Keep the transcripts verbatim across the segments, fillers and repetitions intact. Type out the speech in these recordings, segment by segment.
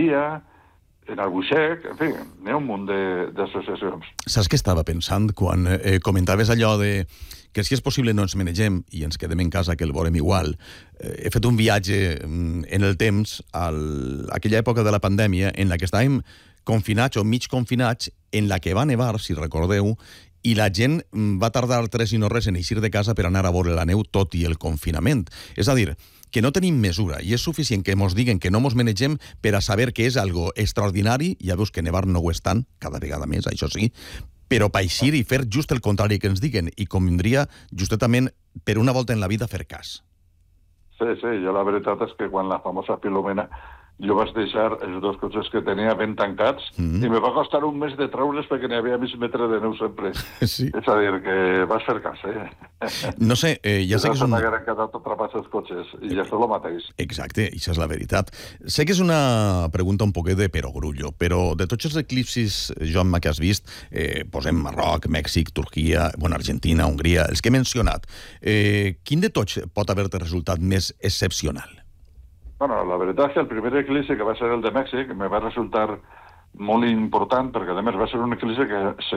Badia, en Albuixec, en fi, n'hi ha un munt d'associacions. Saps què estava pensant quan eh, comentaves allò de que si és possible no ens menegem i ens quedem en casa que el veurem igual? Eh, he fet un viatge en el temps a aquella època de la pandèmia en la que estàvem confinats o mig confinats, en la que va nevar, si recordeu, i la gent va tardar tres i no res en eixir de casa per anar a veure la neu tot i el confinament. És a dir, que no tenim mesura i és suficient que mos diguen que no mos menegem per a saber que és algo extraordinari. Ja veus que nevar no ho és tant, cada vegada més, això sí, però per eixir i fer just el contrari que ens diguen, i convindria justament per una volta en la vida fer cas. Sí, sí, jo la veritat és que quan la famosa Filomena jo vaig deixar els dos cotxes que tenia ben tancats mm-hmm. i me va costar un mes de treure's perquè n'hi havia mig metre de neu sempre. Sí. És a dir, que vas fer cas, eh? No sé, eh, ja sé que és un... No s'hagueren quedat atrapats els cotxes, i ja és el mateix. Exacte, això és la veritat. Sé que és una pregunta un poquet de perogrullo, però de tots els eclipsis, Joanma, que has vist, eh, posem Marroc, Mèxic, Turquia, bueno, Argentina, Hongria, els que he mencionat, eh, quin de tots pot haver-te resultat més excepcional? Bueno, la veritat és que el primer eclipsi, que va ser el de Mèxic, me va resultar molt important, perquè a més va ser un eclipsi que se...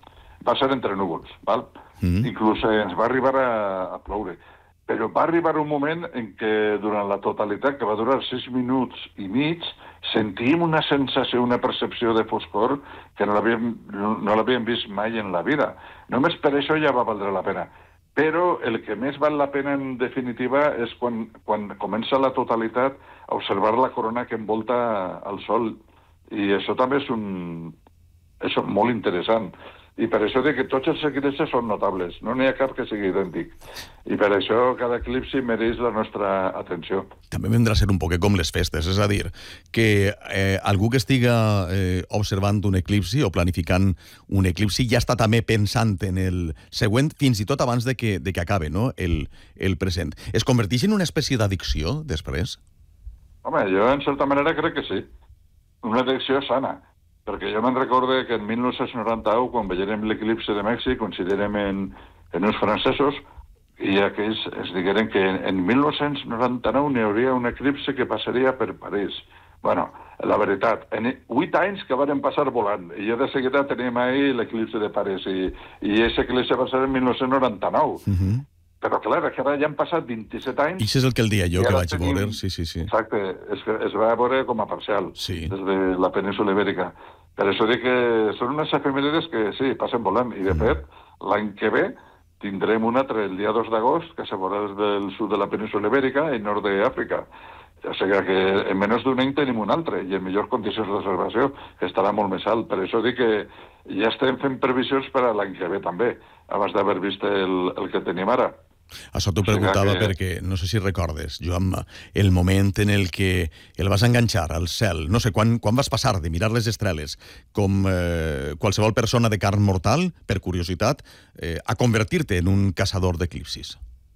va ser entre núvols, val? Mm. Inclús ens va arribar a, a ploure. Però va arribar un moment en què durant la totalitat, que va durar sis minuts i mig, sentíem una sensació, una percepció de foscor que no l'havíem no l'havíem vist mai en la vida. Només per això ja va valdre la pena. Però el que més val la pena, en definitiva, és quan, quan comença la totalitat a observar la corona que envolta el Sol. I això també és, un, és molt interessant. I per això dic que tots els eclipsis són notables. No n'hi ha cap que sigui idèntic. I per això cada eclipsi mereix la nostra atenció. També vendrà a ser un poquet com les festes, és a dir, que eh, algú que estiga eh, observant un eclipsi o planificant un eclipsi ja està també pensant en el següent, fins i tot abans de que, de que acabe, no?, el, el present. Es converteix en una espècie d'addicció després? Home, jo en certa manera crec que sí. Una addicció sana. Perquè jo me'n recorde que en mil nou-cents noranta-u, quan veiem l'eclipsi de Mèxic, considerem en, en uns francesos, i aquells es digueren que en, en mil nou-cents noranta-nou n'hi hauria un eclipsi que passaria per París. Bueno, la veritat, en vuit anys que varen passar volant, i jo de seguida teníem ahí l'eclipsi de París, i, i aquest eclipsi va ser en mil nou-cents noranta-nou. Uh-huh. Però, clar, que ara ja han passat vint-i-set anys... I això és el que el dia jo que vaig tenim... veure, sí, sí, sí. Exacte, es, es va veure com a parcial, sí. Des de la península ibèrica. Per això dic que són unes efemèrides que, sí, passen volant. I, de mm. fet, l'any que ve tindrem un altre, el dia dos d'agost, que se veurà des del sud de la península ibèrica i nord d'Àfrica. O sigui que en menys d'un any tenim un altre, i en millors condicions d'observació, que estarà molt més alt. Per això dic que ja estem fent previsions per a l'any que ve, també, abans d'haver vist el, el que tenim ara. Això t'ho preguntava que... perquè, no sé si recordes, Joanma, el moment en el que el vas enganxar al cel, no sé, quan, quan vas passar de mirar les estreles com eh, qualsevol persona de carn mortal, per curiositat, eh, a convertir-te en un caçador d'eclipsis?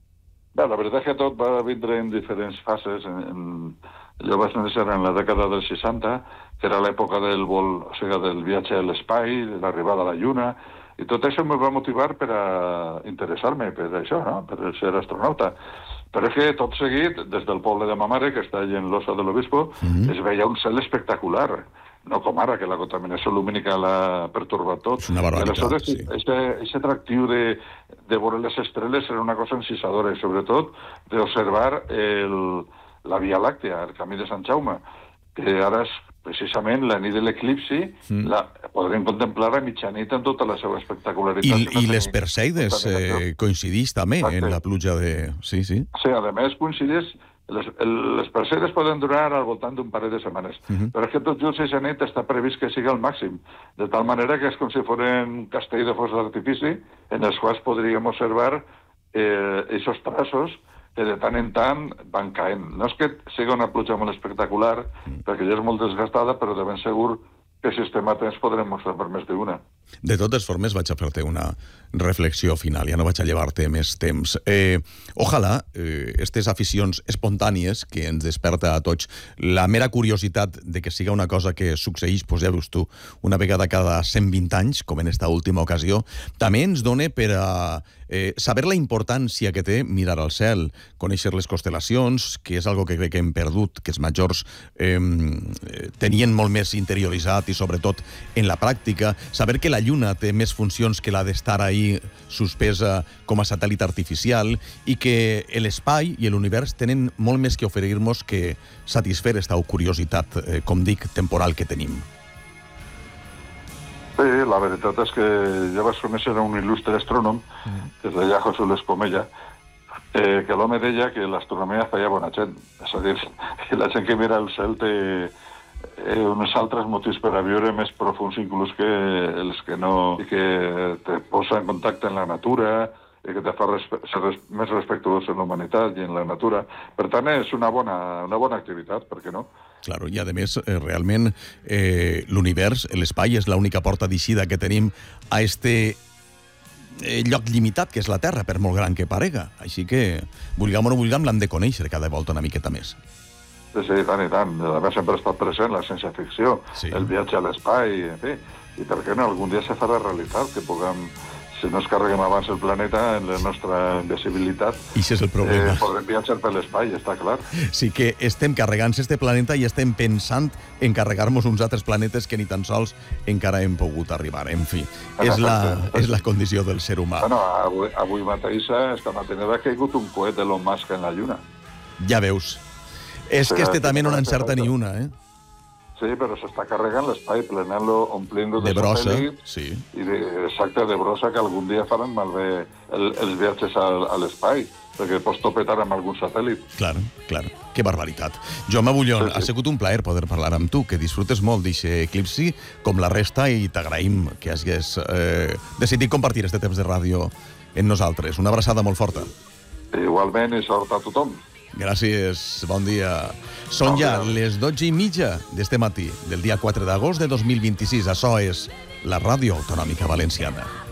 Bé, la veritat és que tot va vindre en diferents fases. En, en... Jo vaig néixer en la dècada dels seixanta, que era l'època del vol, o sigui, del viatge a l'espai, de l'arribada a la Lluna. I tot això em va motivar per a interessar-me per això, no?, per ser astronauta. Però és que tot seguit, des del poble de ma mare, que està allà en l'Ossa de l'Obispo, mm-hmm. es veia un cel espectacular. No com ara, que la contaminació lumínica l'ha pertorbat tot. És una barbaritat, sí. Aquest atractiu de, de veure les estrelles era una cosa encisadora, i sobretot d'observar el, la Via Làctea, el camí de Sant Jaume, que ara és precisament la nit de l'eclipsi, mm. la podrem contemplar a mitjanit en tota la seva espectacularitat. I, i les Perseides eh, coincidís també Exacte. En la pluja de... Sí, sí. Sí, a més coincidís... Les, les Perseides poden durar al voltant d'un parell de setmanes, mm-hmm. però és que tot just aquesta nit està previst que sigui el màxim, de tal manera que és com si foren un castell de focs d'artifici en els quals podríem observar eh, aquests traços que de tant en tant van caent. No és que sigui una pluja molt espectacular, mm. perquè ja és molt desgastada, però de ben segur que si estem atents podrem mostrar per més d'una. De totes formes, vaig a fer-te una reflexió final, ja no vaig a llevar-te més temps. Eh, ojalà eh, aquestes aficions espontànies que ens desperta a tots, la mera curiositat de que siga una cosa que succeeix, pues ja veus tu, una vegada cada cent vint anys, com en esta última ocasió, també ens dona per a eh, saber la importància que té mirar al cel, conèixer les constel·lacions, que és algo que crec que hem perdut, que els majors eh, tenien molt més interioritzat i sobretot en la pràctica, saber que la Lluna té més funcions que la d'estar ahí suspesa com a satèl·lit artificial i que l'espai i l'univers tenen molt més que oferir-nos que satisfer esta curiositat, eh, com dic, temporal que tenim. Sí, la veritat és que ja vas conèixer un il·lustre astrònom, que es deia José Luis Pomella, eh, que l'home deia que l'astronomia feia bona gent. És a dir, que la gent que mira el cel té eh, uns altres motius per a viure més profuns inclús que els que no, i que te posa en contacte amb la natura, i que te fa respe ser res més respectuós en la humanitat i en la natura. Per tant, és una bona, una bona activitat, per què no? Claro, i a més, eh, realment, eh, l'univers, l'espai, és l'única porta d'eixida que tenim a este eh, lloc limitat, que és la Terra, per molt gran que parega. Així que, vulguem o no vulguem, l'hem de conèixer cada volta una miqueta més. Sí, sí, tant i tant. A més, sempre ha estat present la ciència-ficció, sí. El viatge a l'espai, en fi. I per què no? Algun dia se farà realitat, que puguem, si no es carreguem abans el planeta, en la nostra invisibilitat, I això és el problema. Eh, podrem viatjar per l'espai, està clar. Sí que estem carregant este planeta i estem pensant en carregar-nos uns altres planetes que ni tan sols encara hem pogut arribar. En fi, és la, és la condició del ser humà. Bueno, avui, avui mateix, esta matinada, ha caigut un coet de Elon Musk en la Lluna. Ja veus. És que este també no n'encerta ni una, eh? Sí, però s'està carregant l'espai, plenant-lo, omplint-lo de, de brossa, satèl·lits, sí. I de, exacte, de brossa, que algun dia faran malbé el, els viatges al, a l'espai, perquè pots topetar amb algun satèl·lit. Clar, clar. Que barbaritat. Jaume Agullón, sí, sí. Ha sigut un plaer poder parlar amb tu, que disfrutes molt d'aquest eclipsi, com la resta, i t'agraïm que hagis eh, decidit compartir este temps de ràdio en nosaltres. Una abraçada molt forta. Igualment, i sort a tothom. Gràcies, bon dia. Són ja les dotze i mitja d'este matí, del dia quatre d'agost de dos mil vint-i-sis. Açò és la Ràdio Autonòmica Valenciana.